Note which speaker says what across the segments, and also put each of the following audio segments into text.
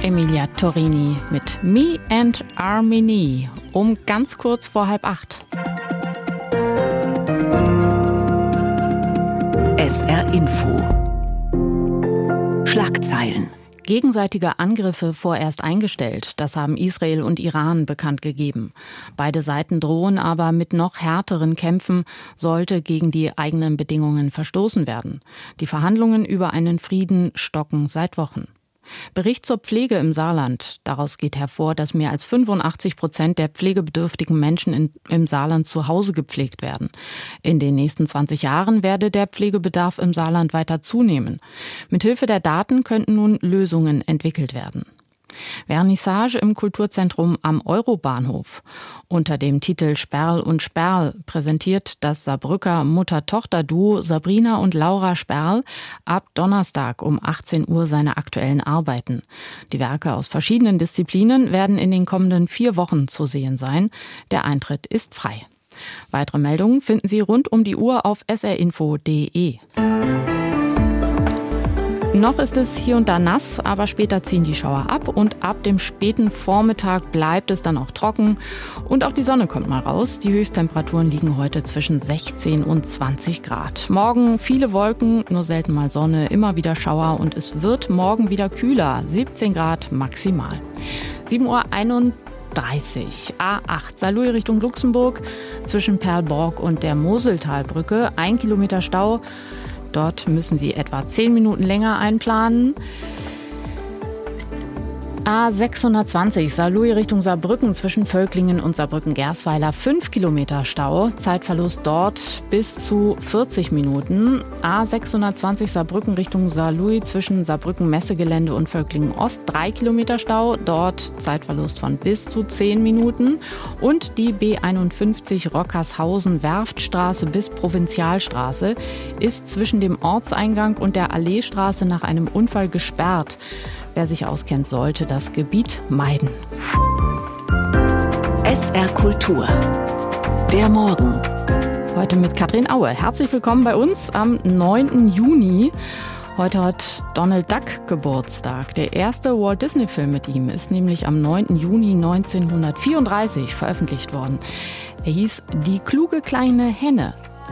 Speaker 1: Emilia Torini mit Me and Armini um ganz kurz vor 7:30.
Speaker 2: SR Info. Schlagzeilen.
Speaker 1: Gegenseitige Angriffe vorerst eingestellt, das haben Israel und Iran bekannt gegeben. Beide Seiten drohen aber mit noch härteren Kämpfen, sollte gegen die eigenen Bedingungen verstoßen werden. Die Verhandlungen über einen Frieden stocken seit Wochen. Bericht zur Pflege im Saarland. Daraus geht hervor, dass mehr als 85% der pflegebedürftigen Menschen im Saarland zu Hause gepflegt werden. In den nächsten 20 Jahren werde der Pflegebedarf im Saarland weiter zunehmen. Mithilfe der Daten könnten nun Lösungen entwickelt werden. Vernissage im Kulturzentrum am Eurobahnhof. Unter dem Titel Sperl und Sperl präsentiert das Saarbrücker Mutter-Tochter-Duo Sabrina und Laura Sperl ab Donnerstag um 18 Uhr seine aktuellen Arbeiten. Die Werke aus verschiedenen Disziplinen werden in den kommenden 4 Wochen zu sehen sein. Der Eintritt ist frei. Weitere Meldungen finden Sie rund um die Uhr auf srinfo.de. Noch ist es hier und da nass, aber später ziehen die Schauer ab und ab dem späten Vormittag bleibt es dann auch trocken und auch die Sonne kommt mal raus. Die Höchsttemperaturen liegen heute zwischen 16 und 20 Grad. Morgen viele Wolken, nur selten mal Sonne, immer wieder Schauer und es wird morgen wieder kühler, 17 Grad maximal. 7:31 Uhr. A8 Saarlouis Richtung Luxemburg zwischen Perlborg und der Moseltalbrücke, 1 Kilometer Stau. Dort müssen Sie etwa 10 Minuten länger einplanen. A620 Saarlouis Richtung Saarbrücken zwischen Völklingen und Saarbrücken-Gersweiler, 5 Kilometer Stau. Zeitverlust dort bis zu 40 Minuten. A620 Saarbrücken Richtung Saarlouis zwischen Saarbrücken-Messegelände und Völklingen-Ost, 3 Kilometer Stau. Dort Zeitverlust von bis zu 10 Minuten. Und die B51 Rockershausen-Werftstraße bis Provinzialstraße ist zwischen dem Ortseingang und der Alleestraße nach einem Unfall gesperrt. Wer sich auskennt, sollte das Gebiet meiden.
Speaker 2: SR Kultur. Der Morgen.
Speaker 1: Heute mit Katrin Aue. Herzlich willkommen bei uns am 9. Juni. Heute hat Donald Duck Geburtstag. Der erste Walt Disney-Film mit ihm ist nämlich am 9. Juni 1934 veröffentlicht worden. Er hieß Die kluge kleine Henne.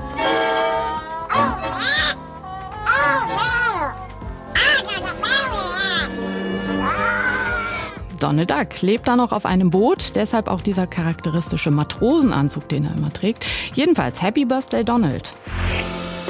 Speaker 1: Donald Duck lebt da noch auf einem Boot, deshalb auch dieser charakteristische Matrosenanzug, den er immer trägt. Jedenfalls Happy Birthday Donald.